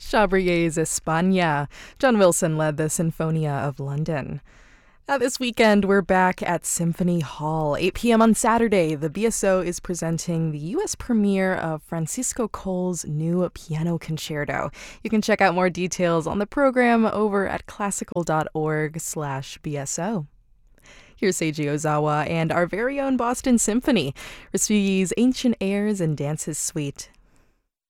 Chabrier's España. John Wilson led the Sinfonia of London. This weekend, we're back at Symphony Hall. 8 p.m. on Saturday, the BSO is presenting the U.S. premiere of Francisco Cole's new piano concerto. You can check out more details on the program over at classical.org/BSO. Here's Seiji Ozawa and our very own Boston Symphony, Ryusugi's Ancient Airs and Dances Suite.